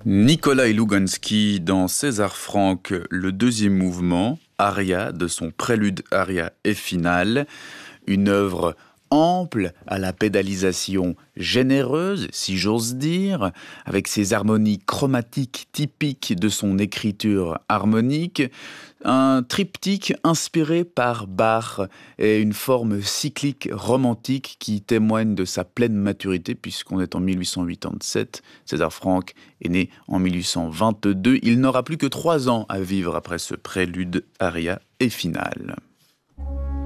Nikolai Louganski dans César Franck, le deuxième mouvement, aria de son prélude aria et finale, une œuvre ample, à la pédalisation généreuse, si j'ose dire, avec ses harmonies chromatiques typiques de son écriture harmonique, un triptyque inspiré par Bach et une forme cyclique romantique qui témoigne de sa pleine maturité puisqu'on est en 1887, César Franck est né en 1822, il n'aura plus que 3 ans à vivre après ce prélude aria et finale.